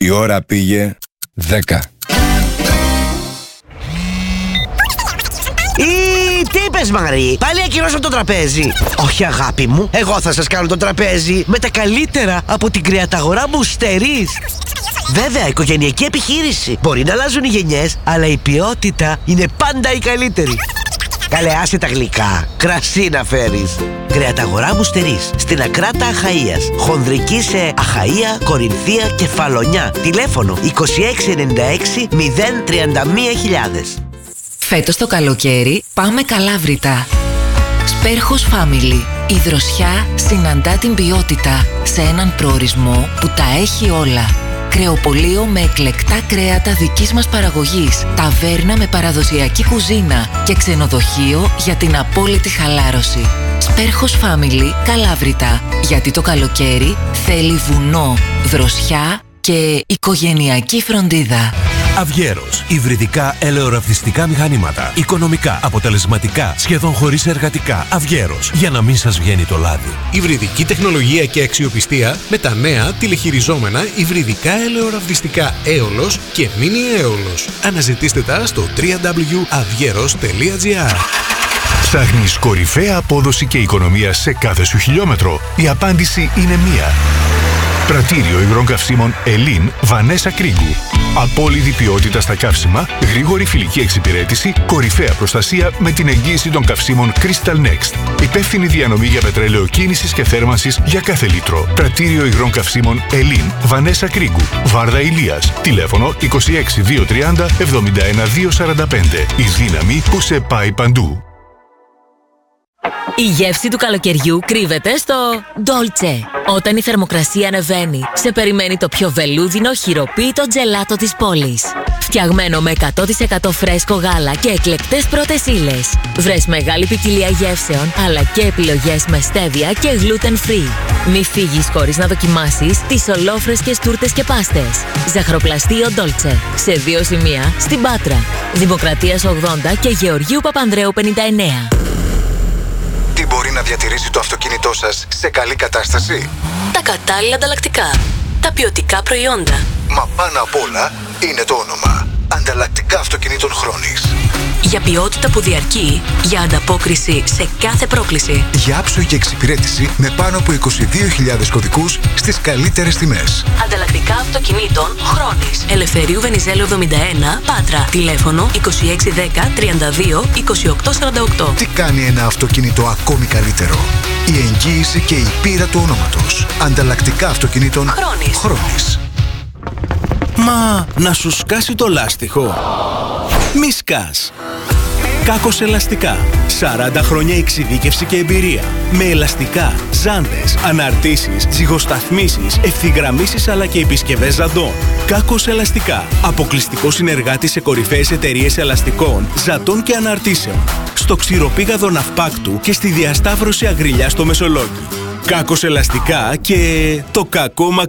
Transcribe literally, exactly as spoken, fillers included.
Η ώρα πήγε δέκα. Ή, τι είπες Μαρή, πάλι ακυρώσαμε το τραπέζι? Όχι αγάπη μου, εγώ θα σας κάνω το τραπέζι με τα καλύτερα από την κρεαταγορά Μουστερής. Βέβαια, οικογενειακή επιχείρηση. Μπορεί να αλλάζουν οι γενιές, αλλά η ποιότητα είναι πάντα η καλύτερη. Καλέ, άσε τα γλυκά, κρασί να φέρεις. Κρεαταγορά Μουστερής, στην Ακράτα Αχαΐας. Χονδρική σε Αχαΐα, Κορινθία, Κεφαλονιά. Τηλέφωνο είκοσι έξι ενενήντα έξι μηδέν τριάντα ένα χιλιάδες. Φέτος το καλοκαίρι πάμε Καλάβρητα. Σπέρχος Family. Η δροσιά συναντά την ποιότητα σε έναν προορισμό που τα έχει όλα. Κρεοπωλείο με εκλεκτά κρέατα δικής μας παραγωγής, ταβέρνα με παραδοσιακή κουζίνα και ξενοδοχείο για την απόλυτη χαλάρωση. Σπέρχος Family Καλάβρητα. Γιατί το καλοκαίρι θέλει βουνό, δροσιά και οικογενειακή φροντίδα. Αυγέρος. Υβριδικά ελαιοραυτιστικά μηχανήματα. Οικονομικά, αποτελεσματικά, σχεδόν χωρίς εργατικά. Αυγέρος. Για να μην σας βγαίνει το λάδι. Υβριδική τεχνολογία και αξιοπιστία με τα νέα τηλεχειριζόμενα υβριδικά ελαιοραυτιστικά Έολος και Μίνι Έολος. Αναζητήστε τα στο double-u double-u double-u τελεία αυγέρος τελεία τζι άρ. Ψάχνεις κορυφαία απόδοση και οικονομία σε κάθε σου χιλιόμετρο? Η απάντηση είναι μία. Πρατήριο υγρών καυσίμων Ελίν Βανέσα Κρίγκου. Απόλυτη ποιότητα στα καύσιμα, γρήγορη φιλική εξυπηρέτηση, κορυφαία προστασία με την εγγύηση των καυσίμων Crystal Next. Υπεύθυνη διανομή για πετρέλαιο κίνησης και θέρμανσης για κάθε λίτρο. Πρατήριο υγρών καυσίμων Ελίν Βανέσα Κρίγκου. Βάρδα Ηλίας. Τηλέφωνο είκοσι έξι διακόσια τριάντα εβδομήντα ένα διακόσια σαράντα πέντε. Η δύναμη που σε πάει παντού. Η γεύση του καλοκαιριού κρύβεται στο Dolce. Όταν η θερμοκρασία ανεβαίνει, σε περιμένει το πιο βελούδινο χειροποίητο τζελάτο της πόλης. Φτιαγμένο με εκατό τοις εκατό φρέσκο γάλα και εκλεκτές πρώτες ύλες. Βρες μεγάλη ποικιλία γεύσεων, αλλά και επιλογές με στέβια και gluten free. Μη φύγεις χωρίς να δοκιμάσεις τις ολόφρεσκες τούρτες και πάστες. Ζαχαροπλαστείο Dolce. Σε δύο σημεία στην Πάτρα. Δημοκρατίας ογδόντα και Γεωργίου Παπανδρέου πενήντα εννέα. Τι μπορεί να διατηρήσει το αυτοκίνητό σας σε καλή κατάσταση? Τα κατάλληλα ανταλλακτικά. Τα ποιοτικά προϊόντα. Μα πάνω απ' όλα είναι το όνομα. Ανταλλακτικά αυτοκινήτων Χρόνης. Για ποιότητα που διαρκεί, για ανταπόκριση σε κάθε πρόκληση. Για άψογη και εξυπηρέτηση με πάνω από είκοσι δύο χιλιάδες κωδικούς στις καλύτερες τιμές. Ανταλλακτικά αυτοκινήτων Χρόνης. Ελευθερίου Βενιζέλου εβδομήντα ένα, Πάτρα. Τηλέφωνο είκοσι έξι δέκα τριάντα δύο είκοσι οκτώ σαράντα οκτώ. Τι κάνει ένα αυτοκίνητο ακόμη καλύτερο? Η εγγύηση και η πείρα του ονόματος. Ανταλλακτικά αυτοκινήτων Χρόνης. Χρόνης. Μα να σου σκάσει το λάστιχο? Μη σκάς. Κάκος Ελαστικά. σαράντα χρόνια εξειδίκευση και εμπειρία. Με ελαστικά, ζάντες, αναρτήσεις, ζυγοσταθμίσεις, ευθυγραμμίσεις αλλά και επισκευές ζαντών. Κάκος Ελαστικά. Αποκλειστικό συνεργάτη σε κορυφαίες εταιρείες ελαστικών, ζαντών και αναρτήσεων. Στο ξηροπήγαδο Ναυπάκτου και στη διασταύρωση Αγριλιά στο Μεσολόγγι. Κάκος Ελαστικά και το κακό μακριά.